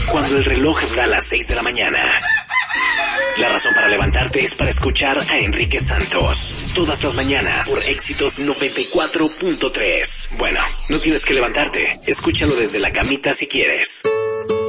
Cuando el reloj da las 6 de la mañana. La razón para levantarte es para escuchar a Enrique Santos. Todas las mañanas por Éxitos 94.3. Bueno, no tienes que levantarte. Escúchalo desde la camita si quieres.